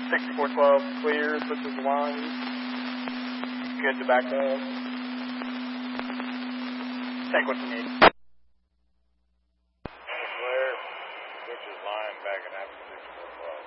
6412, clear, switches the line. Good to back up. Take what you need.